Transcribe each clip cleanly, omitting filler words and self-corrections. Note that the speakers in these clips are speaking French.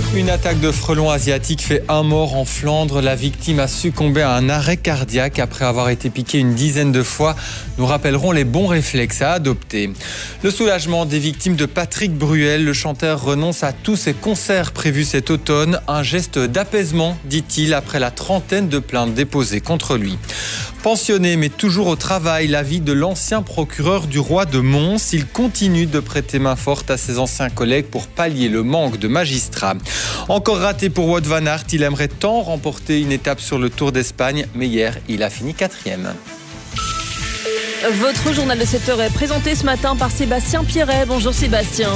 Une attaque de frelons asiatiques fait un mort en Flandre. La victime a succombé à un arrêt cardiaque après avoir été piquée une dizaine de fois. Nous rappellerons les bons réflexes à adopter. Le soulagement des victimes de Patrick Bruel. Le chanteur renonce à tous ses concerts prévus cet automne. Un geste d'apaisement, dit-il, après la trentaine de plaintes déposées contre lui. Pensionné mais toujours au travail, l'avis de l'ancien procureur du roi de Mons. Il continue de prêter main forte à ses anciens collègues pour pallier le manque de magistrats. Encore raté pour Wout van Aert, il aimerait tant remporter une étape sur le Tour d'Espagne, mais hier, il a fini 4e. Votre journal de 7h est présenté ce matin par Sébastien Pierret. Bonjour Sébastien.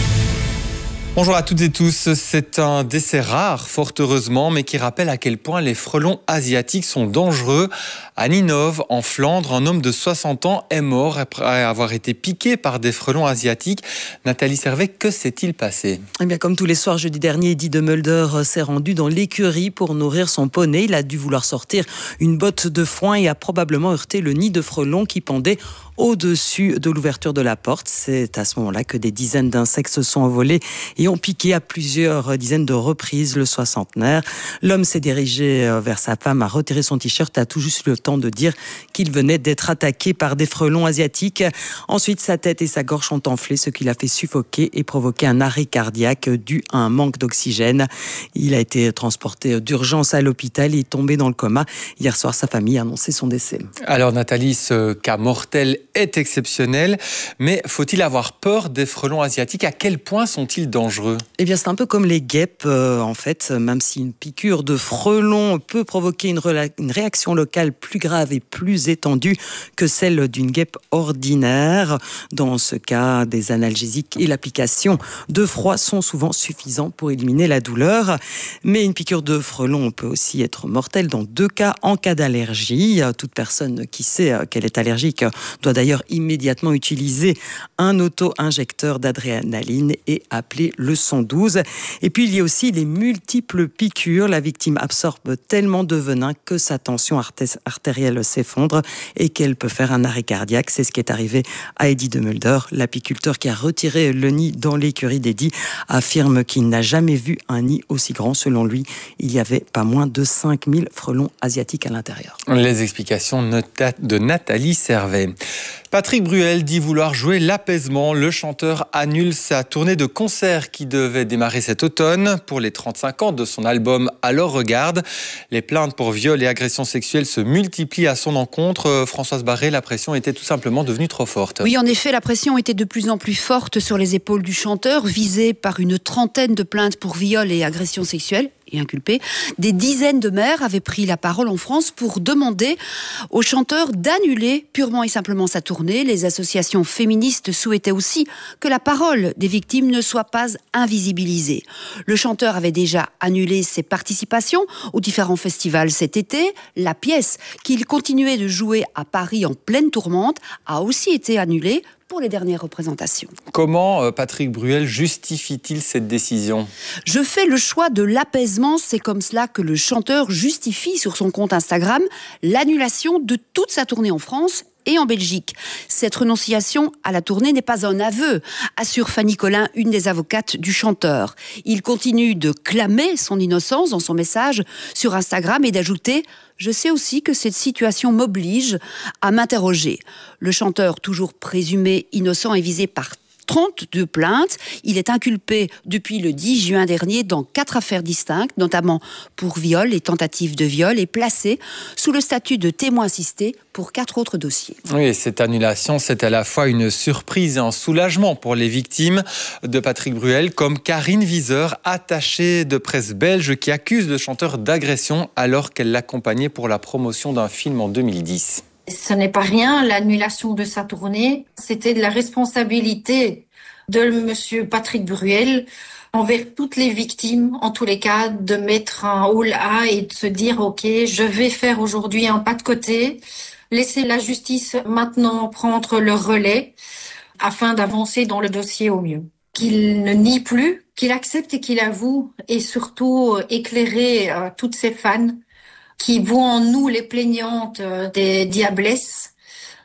Bonjour à toutes et tous, c'est un décès rare, fort heureusement, mais qui rappelle à quel point les frelons asiatiques sont dangereux. À Ninove, en Flandre, un homme de 60 ans est mort après avoir été piqué par des frelons asiatiques. Nathalie Servet, que s'est-il passé ? Eh bien, comme tous les soirs jeudi dernier, Eddie de Mulder s'est rendu dans l'écurie pour nourrir son poney. Il a dû vouloir sortir une botte de foin et a probablement heurté le nid de frelons qui pendait au-dessus de l'ouverture de la porte. C'est à ce moment-là que des dizaines d'insectes se sont envolés et ont piqué à plusieurs dizaines de reprises le soixantenaire. L'homme s'est dirigé vers sa femme, a retiré son t-shirt, a tout juste eu le temps de dire qu'il venait d'être attaqué par des frelons asiatiques. Ensuite, sa tête et sa gorge ont enflé, ce qui l'a fait suffoquer et provoquer un arrêt cardiaque dû à un manque d'oxygène. Il a été transporté d'urgence à l'hôpital et est tombé dans le coma. Hier soir, sa famille a annoncé son décès. Alors Nathalie, ce cas mortel est exceptionnel, mais faut-il avoir peur des frelons asiatiques ? À quel point sont-ils dangereux ? Eh bien, c'est un peu comme les guêpes, en fait. Même si une piqûre de frelon peut provoquer une réaction locale plus grave et plus étendue que celle d'une guêpe ordinaire. Dans ce cas, des analgésiques et l'application de froid sont souvent suffisants pour éliminer la douleur. Mais une piqûre de frelon peut aussi être mortelle dans 2 cas en cas d'allergie. Toute personne qui sait qu'elle est allergique doit d'ailleurs immédiatement utiliser un auto-injecteur d'adrénaline et appeler le 112. Et puis il y a aussi les multiples piqûres. La victime absorbe tellement de venin que sa tension artérielle s'effondre et qu'elle peut faire un arrêt cardiaque. C'est ce qui est arrivé à Eddie de Mulder. L'apiculteur qui a retiré le nid dans l'écurie d'Eddie affirme qu'il n'a jamais vu un nid aussi grand. Selon lui, il y avait pas moins de 5000 frelons asiatiques à l'intérieur. Les explications de Nathalie Servet. Patrick Bruel dit vouloir jouer l'apaisement. Le chanteur annule sa tournée de concerts qui devait démarrer cet automne pour les 35 ans de son album Alors Regarde. Les plaintes pour viol et agressions sexuelles se multiplient à son encontre. Françoise Barré, la pression était tout simplement devenue trop forte. Oui, en effet, la pression était de plus en plus forte sur les épaules du chanteur, visé par une trentaine de plaintes pour viol et agressions sexuelles. Et inculpé. Des dizaines de maires avaient pris la parole en France pour demander au chanteur d'annuler purement et simplement sa tournée. Les associations féministes souhaitaient aussi que la parole des victimes ne soit pas invisibilisée. Le chanteur avait déjà annulé ses participations aux différents festivals cet été. La pièce qu'il continuait de jouer à Paris en pleine tourmente a aussi été annulée pour les dernières représentations. Comment Patrick Bruel justifie-t-il cette décision ? Je fais le choix de l'apaisement. C'est comme cela que le chanteur justifie sur son compte Instagram l'annulation de toute sa tournée en France et en Belgique. Cette renonciation à la tournée n'est pas un aveu, assure Fanny Collin, une des avocates du chanteur. Il continue de clamer son innocence dans son message sur Instagram et d'ajouter « Je sais aussi que cette situation m'oblige à m'interroger ». Le chanteur, toujours présumé innocent, est visé par 32 plaintes. Il est inculpé depuis le 10 juin dernier dans 4 affaires distinctes, notamment pour viol et tentative de viol, et placé sous le statut de témoin assisté pour 4 autres dossiers. Oui, cette annulation, c'est à la fois une surprise et un soulagement pour les victimes de Patrick Bruel, comme Karine Viseur, attachée de presse belge, qui accuse le chanteur d'agression alors qu'elle l'accompagnait pour la promotion d'un film en 2010. Ce n'est pas rien, l'annulation de sa tournée. C'était de la responsabilité de monsieur Patrick Bruel envers toutes les victimes, en tous les cas, de mettre un haut-là et de se dire « Ok, je vais faire aujourd'hui un pas de côté, laisser la justice maintenant prendre le relais afin d'avancer dans le dossier au mieux. » Qu'il ne nie plus, qu'il accepte et qu'il avoue, et surtout éclairer toutes ces fans qui voient en nous les plaignantes des diablesses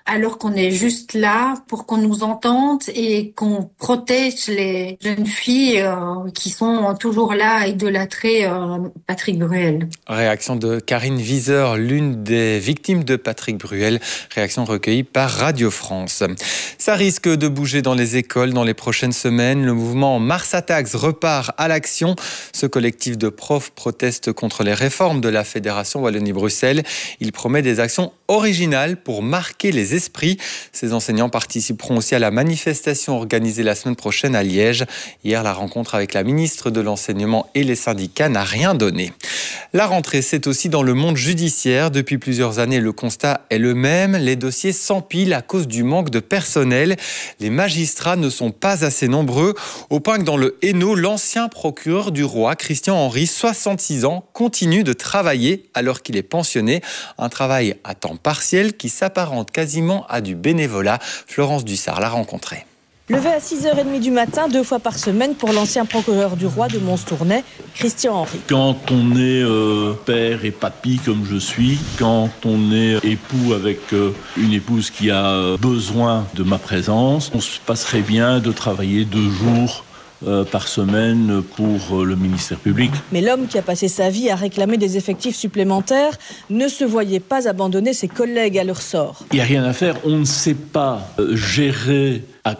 alors qu'on est juste là pour qu'on nous entende et qu'on protège les jeunes filles qui sont toujours là à idolâtrer Patrick Bruel. Réaction de Karine Wieser, l'une des victimes de Patrick Bruel. Réaction recueillie par Radio France. Ça risque de bouger dans les écoles dans les prochaines semaines. Le mouvement Mars Attacks repart à l'action. Ce collectif de profs proteste contre les réformes de la Fédération Wallonie-Bruxelles. Il promet des actions originales pour marquer les esprits. Ces enseignants participeront aussi à la manifestation organisée la semaine prochaine à Liège. Hier, la rencontre avec la ministre de l'Enseignement et les syndicats n'a rien donné. La rentrée, c'est aussi dans le monde judiciaire. Depuis plusieurs années, le constat est le même. Les dossiers s'empilent à cause du manque de personnel. Les magistrats ne sont pas assez nombreux, au point que dans le Hainaut, l'ancien procureur du roi, Christian Henry, 66 ans, continue de travailler alors qu'il est pensionné. Un travail à temps partiel qui s'apparente quasiment à du bénévolat. Florence Dussard l'a rencontré. Levé à 6h30 du matin, 2 fois par semaine pour l'ancien procureur du roi de Mons-Tournai, Christian Henry. Quand on est père et papy comme je suis, quand on est époux avec une épouse qui a besoin de ma présence, on se passerait bien de travailler 2 jours par semaine pour le ministère public. Mais l'homme qui a passé sa vie à réclamer des effectifs supplémentaires ne se voyait pas abandonner ses collègues à leur sort. Il n'y a rien à faire, on ne sait pas gérer à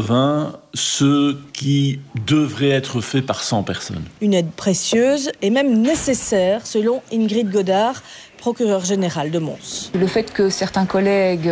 80 ce qui devrait être fait par 100 personnes. Une aide précieuse et même nécessaire selon Ingrid Godard, procureur général de Mons. Le fait que certains collègues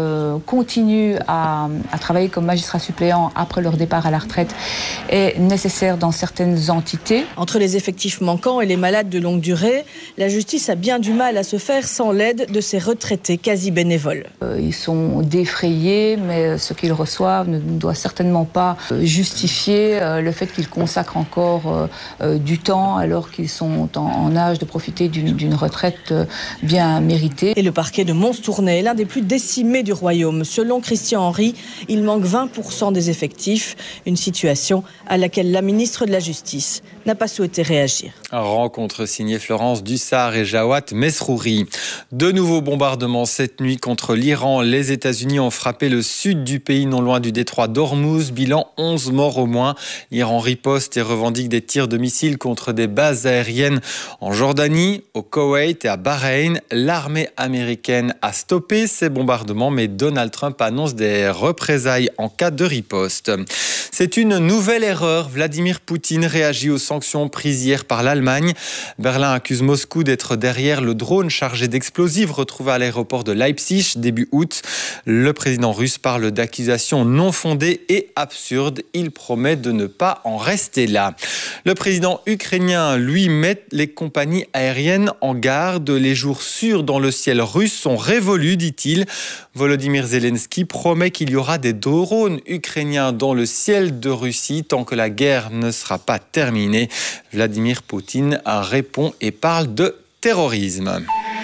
continuent à travailler comme magistrats suppléants après leur départ à la retraite est nécessaire dans certaines entités. Entre les effectifs manquants et les malades de longue durée, la justice a bien du mal à se faire sans l'aide de ces retraités quasi bénévoles. Ils sont défrayés, mais ce qu'ils reçoivent ne doit certainement pas justifier le fait qu'ils consacrent encore du temps alors qu'ils sont en âge de profiter d'une retraite bien méritée. Et le parquet de Mons-Tournai est l'un des plus décimés du royaume. Selon Christian Henry, il manque 20% des effectifs, une situation à laquelle la ministre de la Justice n'a pas souhaité réagir. Rencontre signée Florence Dussard et Jawad Mesrouri. De nouveaux bombardements cette nuit contre l'Iran. Les États-Unis ont frappé le sud du pays, non loin du détroit d'Ormuz. Bilan 11 morts au moins. L'Iran riposte et revendique des tirs de missiles contre des bases aériennes en Jordanie, au Koweït et à Bahreïn. L'armée américaine a stoppé ces bombardements, mais Donald Trump annonce des représailles en cas de riposte. C'est une nouvelle erreur. Vladimir Poutine réagit aux sanctions prises hier par l'Allemagne. Berlin accuse Moscou d'être derrière le drone chargé d'explosifs retrouvé à l'aéroport de Leipzig début août. Le président russe parle d'accusations non fondées et absurdes. Il promet de ne pas en rester là. Le président ukrainien, lui, met les compagnies aériennes en garde. Les jours sûrs dans le ciel russe sont révolus, dit-il. Volodymyr Zelensky promet qu'il y aura des drones ukrainiens dans le ciel de Russie tant que la guerre ne sera pas terminée. Vladimir Poutine répond et parle de terrorisme.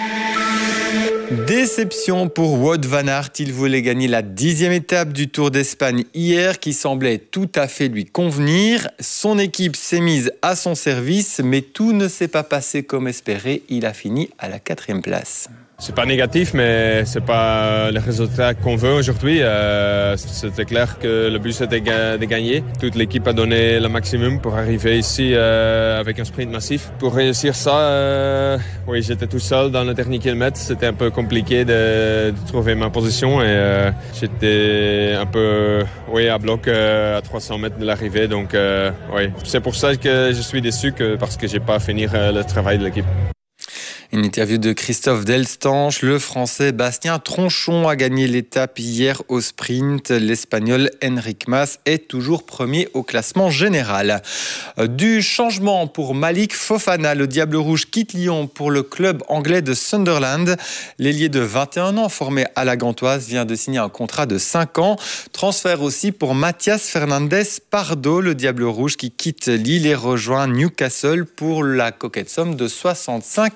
Déception pour Wout van Aert. Il voulait gagner la 10e étape du Tour d'Espagne hier qui semblait tout à fait lui convenir. Son équipe s'est mise à son service, mais tout ne s'est pas passé comme espéré. Il a fini à la 4e place. C'est pas négatif, mais c'est pas le résultat qu'on veut aujourd'hui. C'était clair que le but c'était de gagner. Toute l'équipe a donné le maximum pour arriver ici avec un sprint massif. Pour réussir ça, oui, j'étais tout seul dans le dernier kilomètre. C'était un peu compliqué de trouver ma position et j'étais un peu à bloc à 300 mètres de l'arrivée. Donc c'est pour ça que je suis déçu parce que j'ai pas fini le travail de l'équipe. Une interview de Christophe Delstanche. Le Français Bastien Tronchon a gagné l'étape hier au sprint. L'Espagnol Enric Mas est toujours premier au classement général. Du changement pour Malik Fofana. Le Diable Rouge quitte Lyon pour le club anglais de Sunderland. L'ailier de 21 ans formé à la Gantoise vient de signer un contrat de 5 ans. Transfert aussi pour Mathias Fernandez Pardo. Le Diable Rouge qui quitte Lille et rejoint Newcastle pour la coquette somme de 65 millions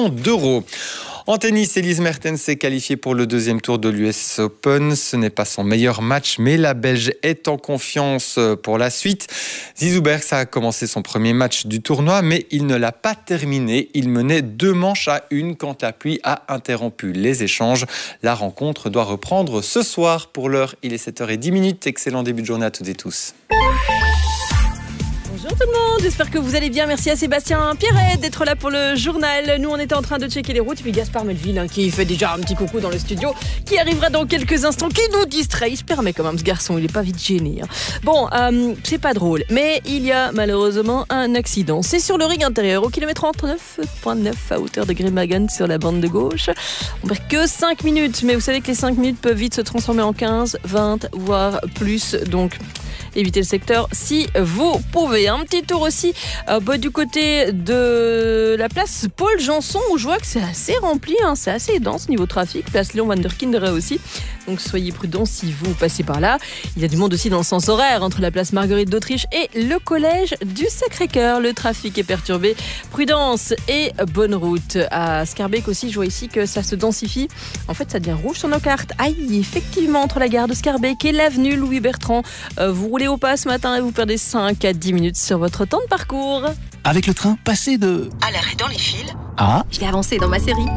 millions d'euros. En tennis, Elise Mertens s'est qualifiée pour le deuxième tour de l'US Open. Ce n'est pas son meilleur match, mais la Belge est en confiance pour la suite. Zizou Bergs a commencé son premier match du tournoi, mais il ne l'a pas terminé. Il menait 2 manches à 1 quand la pluie a interrompu les échanges. La rencontre doit reprendre ce soir. Pour l'heure, il est 7h10. Excellent début de journée à toutes et tous. Bonjour tout le monde, j'espère que vous allez bien. Merci à Sébastien Pierret d'être là pour le journal. Nous on était en train de checker les routes, puis Gaspard Melville qui fait déjà un petit coucou dans le studio, qui arrivera dans quelques instants, qui nous distrait. Il se permet quand même ce garçon, il est pas vite gêné. Bon, c'est pas drôle, mais il y a malheureusement un accident. C'est sur le ring intérieur au kilomètre 39.9 à hauteur de Grimhagen sur la bande de gauche. On perd que 5 minutes, mais vous savez que les 5 minutes peuvent vite se transformer en 15, 20, voire plus, donc évitez le secteur si vous pouvez. Un petit tour aussi du côté de la place Paul Janson, où je vois que c'est assez rempli, c'est assez dense niveau trafic. Place Léon van der Kinderen aussi. Donc soyez prudents si vous passez par là. Il y a du monde aussi dans le sens horaire entre la place Marguerite d'Autriche et le collège du Sacré-Cœur. Le trafic est perturbé. Prudence et bonne route. À Scarbeck aussi, je vois ici que ça se densifie. En fait, ça devient rouge sur nos cartes. Aïe, effectivement, entre la gare de Scarbeck et l'avenue Louis Bertrand, vous roulez au pas ce matin et vous perdez 5 à 10 minutes sur votre temps de parcours. Avec le train, passez de... à l'arrêt dans les fils. Ah. Je vais avancer dans ma série.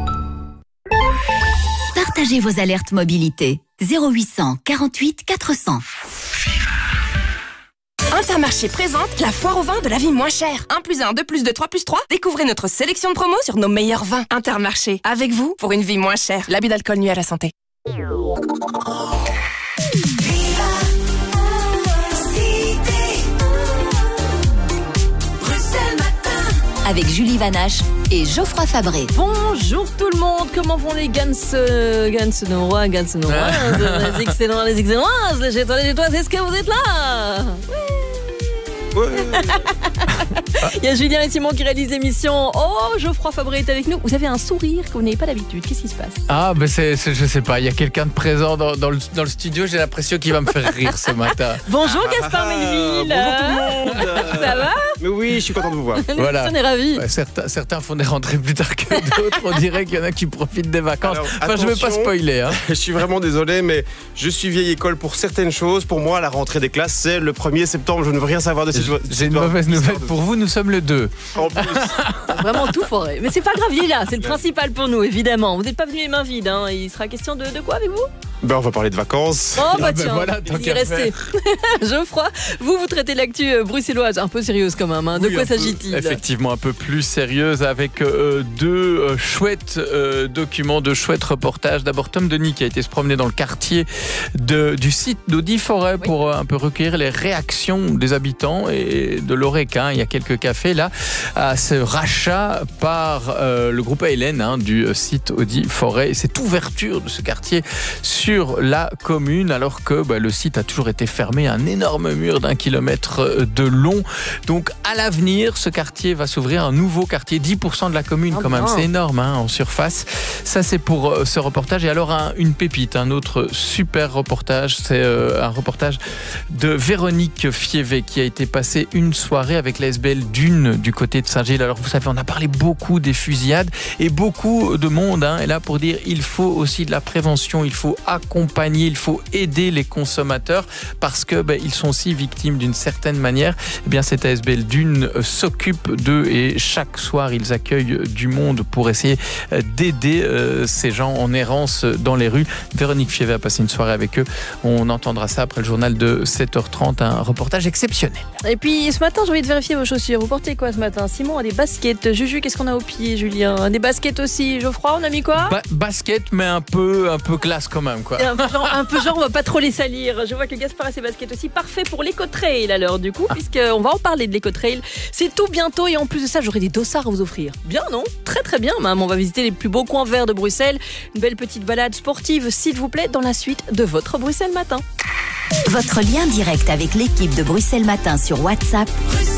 Partagez vos alertes mobilité. 0800 48 400. Intermarché présente la foire au vin de la vie moins chère. 1 plus 1, 2 plus 2, 3 plus 3. Découvrez notre sélection de promos sur nos meilleurs vins. Intermarché, avec vous pour une vie moins chère. L'abus d'alcool nuit à la santé. Avec Julie Vanache et Geoffroy Fabré. Bonjour tout le monde, comment vont les Gansenois, les excellents, les excellentes, les jetois, est-ce que vous êtes là? Ouais. Il y a Julien et Simon qui réalisent l'émission. Oh, Geoffroy Fabré est avec nous. Vous avez un sourire que vous n'avez pas d'habitude. Qu'est-ce qui se passe? Ah, ben je sais pas. Il y a quelqu'un de présent dans le studio. J'ai l'impression qu'il va me faire rire ce matin. Bonjour Gaspard Melville. Bonjour tout le monde. Ça va? Mais oui, je suis content de vous voir. Voilà. On est ravis. Ouais, certains font des rentrées plus tard que d'autres. On dirait qu'il y en a qui profitent des vacances. Alors, je ne veux pas spoiler. Je suis vraiment désolé, mais je suis vieille école pour certaines choses. Pour moi, la rentrée des classes, c'est le 1er septembre. Je ne veux rien savoir de cette J'ai une mauvaise nouvelle pour vous, nous sommes le 2. En plus. Vraiment tout forêt. Mais c'est pas grave, il est là, c'est le principal pour nous, évidemment. Vous n'êtes pas venu les mains vides, Il sera question de quoi avec vous? On va parler de vacances. Oh bah tiens, voilà, il y est resté. Geoffroy, vous traitez l'actu bruxelloise un peu sérieuse quand même. De quoi s'agit-il? Effectivement, un peu plus sérieuse avec 2 chouettes documents, 2 chouettes reportages. D'abord, Tom Denis qui a été se promener dans le quartier du site d'Audi Forêt pour un peu recueillir les réactions des habitants et de l'Oreca. Il y a quelques cafés là à ce rachat par le groupe ALN du site Audi Forêt. Et cette ouverture de ce quartier sur la commune, alors que le site a toujours été fermé, un énorme mur d'1 kilomètre de long. Donc à l'avenir, ce quartier va s'ouvrir, un nouveau quartier, 10% de la commune quand même, c'est énorme en surface. Ça c'est pour ce reportage. Et alors une pépite, un autre super reportage, c'est un reportage de Véronique Fievé qui a été passée une soirée avec la SBL Dune du côté de Saint-Gilles. Alors vous savez, on a parlé beaucoup des fusillades et beaucoup de monde est là pour dire il faut aussi de la prévention, il faut accompagner, il faut aider les consommateurs parce que ils sont aussi victimes d'une certaine manière. Eh bien, cette ASBL Dune s'occupe d'eux et chaque soir, ils accueillent du monde pour essayer d'aider ces gens en errance dans les rues. Véronique Fievé a passé une soirée avec eux. On entendra ça après le journal de 7h30, un reportage exceptionnel. Et puis, ce matin, j'ai envie de vérifier vos chaussures. Vous portez quoi ce matin? Simon a des baskets. Juju, qu'est-ce qu'on a au pied? Julien, des baskets aussi. Geoffroy, on a mis quoi? Basket, mais un peu classe quand même, quoi. Un peu genre, on va pas trop les salir. Je vois que Gaspard a ses baskets aussi. Parfait pour l'éco-trail alors du coup, puisqu'on va en parler de l'éco-trail. C'est tout bientôt et en plus de ça, j'aurai des dossards à vous offrir. Bien, non? Très très bien, même. On va visiter les plus beaux coins verts de Bruxelles. Une belle petite balade sportive, s'il vous plaît, dans la suite de votre Bruxelles Matin. Votre lien direct avec l'équipe de Bruxelles Matin sur WhatsApp.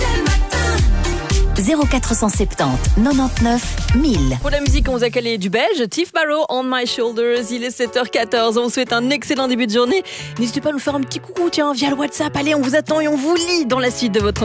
0470 99 1000. Pour la musique, on vous a calé du belge, Tiff Barrow, On My Shoulders. Il est 7h14. On vous souhaite un excellent début de journée. N'hésitez pas à nous faire un petit coucou, via le WhatsApp. Allez, on vous attend et on vous lit dans la suite de votre